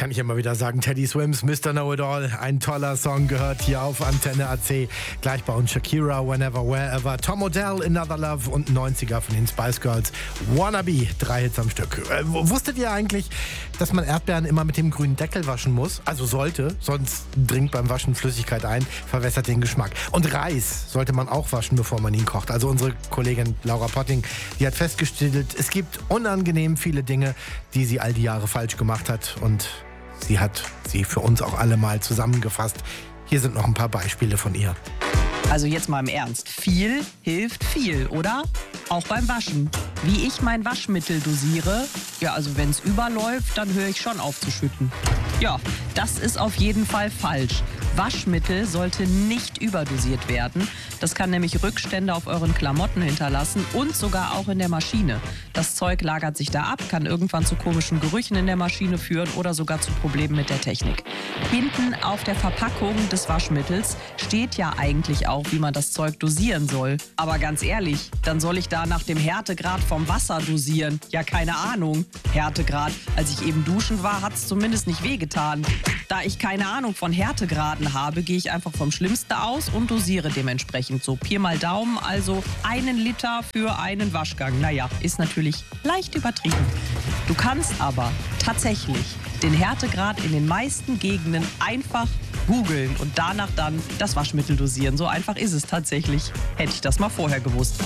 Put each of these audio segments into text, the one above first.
kann ich immer wieder sagen. Teddy Swims, Mr. Know-It-All. Ein toller Song gehört hier auf Antenne AC. Gleich bei uns Shakira, Whenever, Wherever. Tom Odell, Another Love und 90er von den Spice Girls. Wannabe, 3 Hits am Stück. Wusstet ihr eigentlich, dass man Erdbeeren immer mit dem grünen Deckel waschen muss? Also sollte, sonst dringt beim Waschen Flüssigkeit ein, verwässert den Geschmack. Und Reis sollte man auch waschen, bevor man ihn kocht. Also unsere Kollegin Laura Potting, die hat festgestellt, es gibt unangenehm viele Dinge, die sie all die Jahre falsch gemacht hat. Und sie hat sie für uns auch alle mal zusammengefasst. Hier sind noch ein paar Beispiele von ihr. Also jetzt mal im Ernst. Viel hilft viel, oder? Auch beim Waschen. Wie ich mein Waschmittel dosiere, ja, also wenn es überläuft, dann höre ich schon auf zu schütten. Ja, das ist auf jeden Fall falsch. Waschmittel sollte nicht überdosiert werden. Das kann nämlich Rückstände auf euren Klamotten hinterlassen und sogar auch in der Maschine. Das Zeug lagert sich da ab, kann irgendwann zu komischen Gerüchen in der Maschine führen oder sogar zu Problemen mit der Technik. Hinten auf der Verpackung des Waschmittels steht ja eigentlich auch, wie man das Zeug dosieren soll. Aber ganz ehrlich, dann soll ich da nach dem Härtegrad vom Wasser dosieren? Ja, keine Ahnung. Härtegrad. Als ich eben duschen war, hat es zumindest nicht wehgetan. Da ich keine Ahnung von Härtegraden habe, gehe ich einfach vom Schlimmsten aus und dosiere dementsprechend. So Pi mal Daumen, also 1 Liter für einen Waschgang. Naja, ist natürlich leicht übertrieben. Du kannst aber tatsächlich den Härtegrad in den meisten Gegenden einfach googeln und danach dann das Waschmittel dosieren. So einfach ist es tatsächlich. Hätte ich das mal vorher gewusst.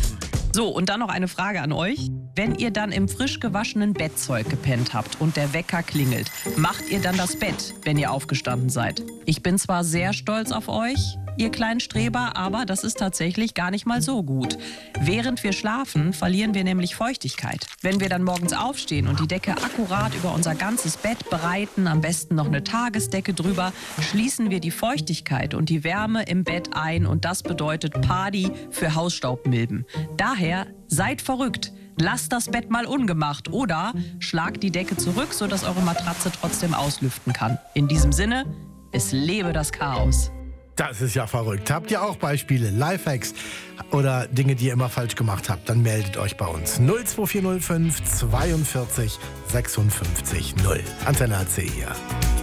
So, und dann noch eine Frage an euch. Wenn ihr dann im frisch gewaschenen Bettzeug gepennt habt und der Wecker klingelt, macht ihr dann das Bett, wenn ihr aufgestanden seid? Ich bin zwar sehr stolz auf euch, ihr kleinen Streber, aber das ist tatsächlich gar nicht mal so gut. Während wir schlafen, verlieren wir nämlich Feuchtigkeit. Wenn wir dann morgens aufstehen und die Decke akkurat über unser ganzes Bett breiten, am besten noch eine Tagesdecke drüber, schließen wir die Feuchtigkeit und die Wärme im Bett ein und das bedeutet Party für Hausstaubmilben. Daher seid verrückt. Lasst das Bett mal ungemacht oder schlagt die Decke zurück, sodass eure Matratze trotzdem auslüften kann. In diesem Sinne, es lebe das Chaos. Das ist ja verrückt. Habt ihr auch Beispiele, Lifehacks oder Dinge, die ihr immer falsch gemacht habt? Dann meldet euch bei uns. 02405 42 56 0. Antenne AC hier.